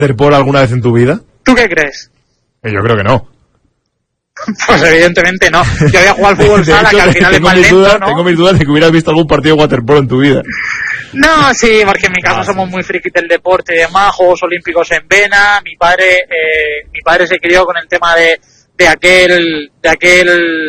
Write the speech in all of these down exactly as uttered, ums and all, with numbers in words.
waterpolo alguna vez en tu vida? ¿Tú qué crees? Eh, yo creo que no. Pues evidentemente no. Yo había jugado al fútbol sala, que al final es más lento, duda, ¿no? Tengo mis dudas de que hubieras visto algún partido de waterpolo en tu vida. No, sí, porque en mi casa ah, somos sí. muy frikis del deporte y demás, Juegos Olímpicos en vena. Mi padre, eh, mi padre se crió con el tema de, de aquel, de aquel,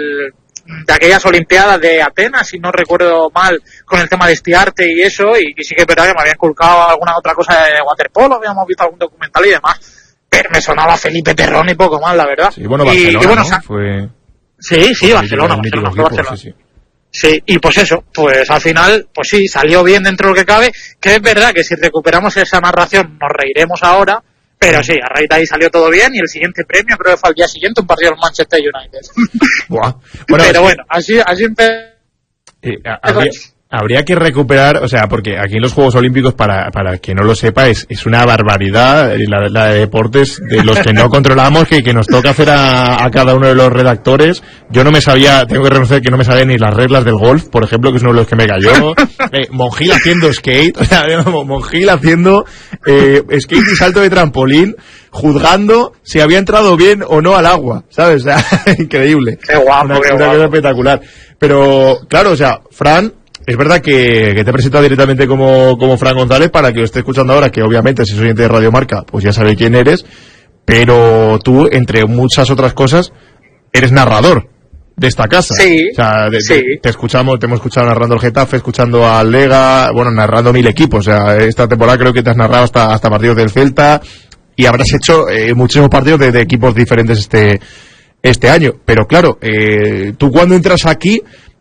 de aquellas Olimpiadas de Atenas, si no recuerdo mal, con el tema de esquiarte y eso, y, y sí que es verdad que me había inculcado alguna otra cosa de waterpolo, habíamos visto algún documental y demás. Pero me sonaba Felipe Terrón y poco más, la verdad. Sí, bueno, Barcelona, y, y bueno, ¿no? Fue... Sí, sí, Barcelona, Barcelona, equipo, Barcelona. Sí, sí. Sí, y pues eso, pues al final, pues sí, salió bien dentro de lo que cabe, que es verdad que si recuperamos esa narración nos reiremos ahora, pero sí, a raíz de ahí salió todo bien y el siguiente premio creo que fue al día siguiente un partido del Manchester United. Buah. Bueno, pero sí. bueno, así, así empezó. Eh, habría, habría que recuperar, o sea, porque aquí en los Juegos Olímpicos, para, para quien no lo sepa, es, es una barbaridad la, la de deportes de los que no controlamos, que, que nos toca hacer a, a cada uno de los redactores. Yo no me sabía, tengo que reconocer que no me sabía ni las reglas del golf, por ejemplo, que es uno de los que me cayó. Eh, Monjil haciendo skate, o sea, Monjil haciendo eh, skate y salto de trampolín, juzgando si había entrado bien o no al agua, ¿sabes? O sea, increíble. Qué guapo, una, qué una guapo. cosa espectacular. Pero, claro, o sea, Fran, es verdad que, que te he presentado directamente como, como Fran González para que lo esté escuchando ahora, que obviamente si es oyente de Radio Marca, pues ya sabe quién eres, pero tú, entre muchas otras cosas, eres narrador de esta casa. Sí, o sea, de, sí. de, te escuchamos, te hemos escuchado narrando el Getafe, escuchando al Lega, bueno, narrando mil equipos, o sea, esta temporada creo que te has narrado hasta, hasta partidos del Celta, y habrás hecho eh, muchísimos partidos de, de equipos diferentes este, este año, pero claro, eh, tú cuando entras aquí,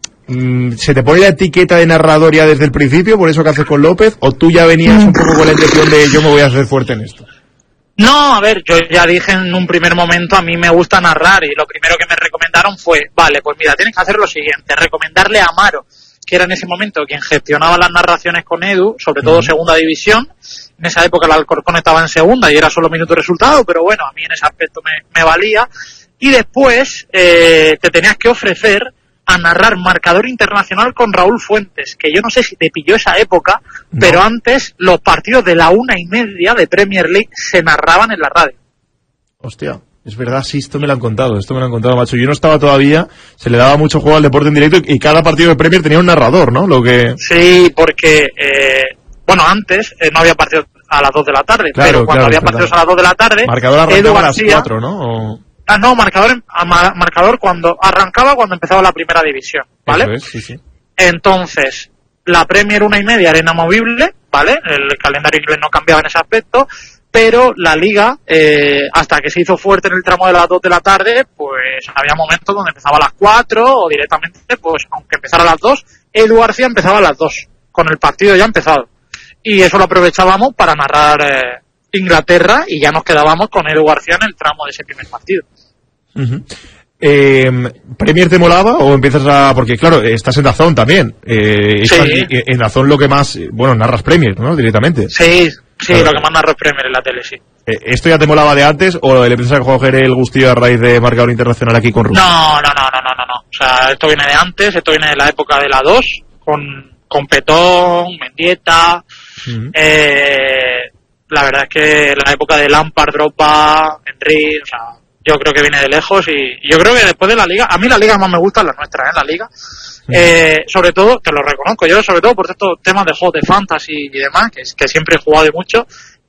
¿se te pone la etiqueta de narrador ya desde el principio, por eso que haces con López, o tú ya venías un poco con la intención de yo me voy a hacer fuerte en esto? No, a ver, yo ya dije en un primer momento, a mí me gusta narrar, y lo primero que me recomendaron fue, vale, pues mira, tienes que hacer lo siguiente, recomendarle a Amaro, que era en ese momento quien gestionaba las narraciones con Edu, sobre todo uh-huh. segunda división. En esa época el Alcorcón estaba en segunda y era solo minuto y resultado, pero bueno, a mí en ese aspecto me, me valía. Y después eh, te tenías que ofrecer a narrar marcador internacional con Raúl Fuentes, que yo no sé si te pilló esa época, no. pero antes los partidos de la una y media de Premier League se narraban en la radio. Hostia, es verdad, sí, esto me lo han contado, esto me lo han contado, macho. Yo no estaba todavía, se le daba mucho juego al deporte en directo y cada partido de Premier tenía un narrador, ¿no? Lo que... Sí, porque, eh, bueno, antes eh, no había partidos a las dos de la tarde, claro, pero cuando claro, había partidos a las dos de la tarde, marcador arrancaba a las cuatro, ¿no? O... Ah, no, marcador, marcador cuando arrancaba cuando empezaba la primera división, ¿vale? Eso es, sí, sí. Entonces, la Premier una y media era inamovible, ¿vale? El calendario inglés no cambiaba en ese aspecto, pero la Liga, eh, hasta que se hizo fuerte en el tramo de las dos de la tarde, pues había momentos donde empezaba a las cuatro o directamente, pues aunque empezara a las dos, Edu García empezaba a las dos, con el partido ya empezado. Y eso lo aprovechábamos para narrar eh, Inglaterra y ya nos quedábamos con Edu García en el tramo de ese primer partido. Uh-huh. Eh, ¿Premier te molaba o empiezas a...? Porque claro, estás en DAZN también. Eh, sí. estás, en DAZN lo que más... Bueno, narras Premier, ¿no? Directamente. Sí, sí, claro. Lo que más narro es Premier en la tele, sí. Eh, ¿Esto ya te molaba de antes o le empiezas a coger el gustillo a raíz de marcador internacional aquí con Rusia? No, no, no, no, no, no, no. O sea, esto viene de antes, esto viene de la época de la dos, con, con Petón, Mendieta... Uh-huh. eh, la verdad es que la época de Lampard, Drogba, Henry, o sea... Yo creo que viene de lejos y yo creo que después de la Liga, a mí la Liga más me gusta, la nuestra, ¿eh? La Liga, sí. eh, sobre todo, te lo reconozco yo, sobre todo por estos temas de juegos de fantasy y demás, que, que siempre he jugado de mucho,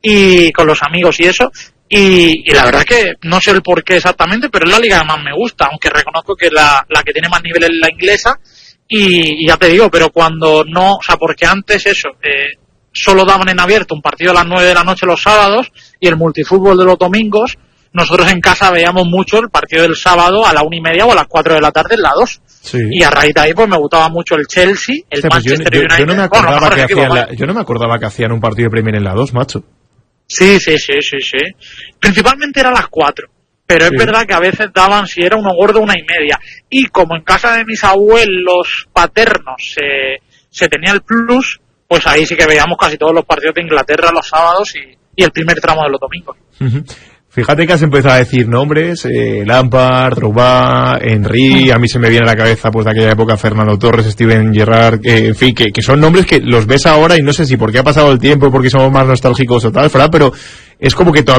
y con los amigos y eso, y, y la verdad es que no sé el por qué exactamente, pero es la Liga que más me gusta, aunque reconozco que la, la que tiene más nivel es la inglesa, y, y ya te digo, pero cuando no, o sea, porque antes eso, eh, solo daban en abierto un partido a las nueve de la noche los sábados, y el multifútbol de los domingos, nosotros en casa veíamos mucho el partido del sábado a la una y media o a las cuatro de la tarde en la dos. Sí. Y a raíz de ahí pues me gustaba mucho el Chelsea, el Hostia, pues Manchester yo, United. Yo, yo, no me acordaba bueno, que equipo, hacían la, yo no me acordaba que hacían un partido de Premier en la dos, macho. Sí, sí, sí, sí, sí. Principalmente era a las cuatro. Pero sí. Es verdad que a veces daban, si era uno gordo, una y media. Y como en casa de mis abuelos paternos se, se tenía el plus, pues ahí sí que veíamos casi todos los partidos de Inglaterra los sábados y, y el primer tramo de los domingos. Uh-huh. Fíjate que has empezado a decir nombres, eh, Lampard, Drogba, Henry, a mí se me viene a la cabeza pues de aquella época Fernando Torres, Steven Gerrard, eh, en fin, que, que son nombres que los ves ahora y no sé si porque ha pasado el tiempo, porque somos más nostálgicos o tal, Fran, pero es como que todavía